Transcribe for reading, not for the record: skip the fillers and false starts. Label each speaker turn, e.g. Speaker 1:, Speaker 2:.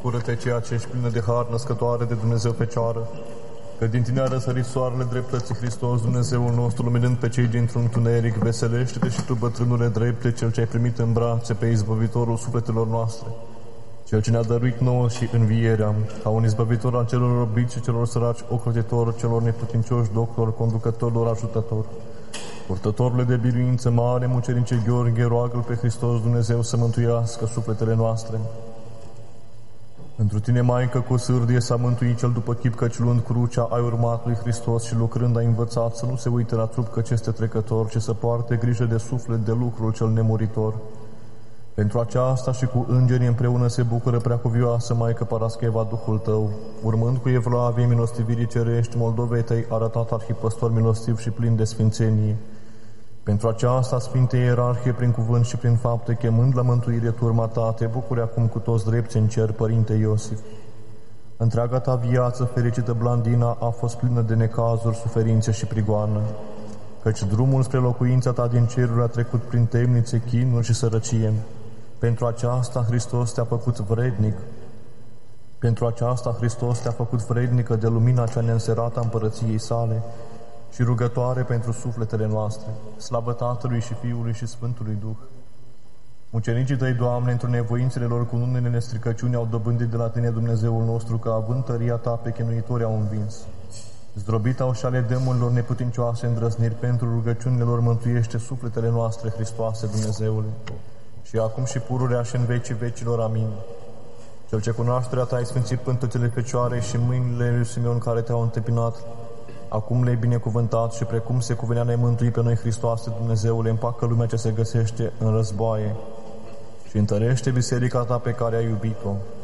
Speaker 1: Bucură-te, ceea ce ești plină de har, născătoare de Dumnezeu Fecioară, că din tine a răsărit soarele dreptății Hristos, Dumnezeul nostru, luminând pe cei dintr-un tuneric. Veselește-te și tu, bătrânule drepte, cel ce ai primit în brațe pe izbăvitorul sufletelor noastre, cel ce ne-a dăruit nouă și învierea, ca un izbăvitor al celor robiți și celor săraci, ocrotitor, celor neputincioși, doctor, conducătorilor, ajutător. Purtătorule de biruință mare, mucenice Gheorghe, roagă-L pe Hristos Dumnezeu să mântuiască sufletele noastre. Pentru tine, Maică, cu sârdie s-a mântuit cel după chip, căci luând crucea ai urmat lui Hristos și lucrând a învățat să nu se uite la trup căci este trecător, ci să poarte grijă de suflet, de lucrul cel nemuritor. Pentru aceasta și cu îngerii împreună se bucură preacuvioasă Maică Parascheva, Duhul tău, urmând cu evlavie milostivirii cerești, Moldovei tăi arătat arhipăstor milostiv și plin de sfințenie. Pentru aceasta, Sfinte Ierarhie, prin cuvânt și prin fapte, chemând la mântuire turma ta, te bucuri acum cu toți drepți în cer, Părinte Iosif. Întreaga ta viață, fericită Blandina, a fost plină de necazuri, suferințe și prigoană, căci drumul spre locuința ta din ceruri a trecut prin temnițe, chinuri și sărăcie. Pentru aceasta, Hristos te-a făcut vrednic. Pentru aceasta, Hristos te-a făcut vrednică de lumina cea neînserată a împărăției sale și rugătoare pentru sufletele noastre. Slavă Tatălui și Fiului și Sfântului Duh. Mucenicii tăi, Doamne, într-o nevoințele lor cu unele nestricăciuni au dobândit de la Tine, Dumnezeul nostru, că având tăria Ta pe chinuitori au învins. Zdrobit au și ale demonilor neputincioase îndrăzniri, pentru rugăciunile lor mântuiește sufletele noastre, Hristoase, Dumnezeule, și acum și pururea și în vecii vecilor. Amin. Cel ce cunoașterea Ta ai sfințit pântățele Fecioare și mâinile lui Simeon care Te-au întâmpinat, acum le-ai binecuvântat și precum se cuvenea ne-ai mântuit pe noi, Hristoase, Dumnezeule, împacă lumea ce se găsește în războaie și întărește biserica Ta pe care ai iubit-o.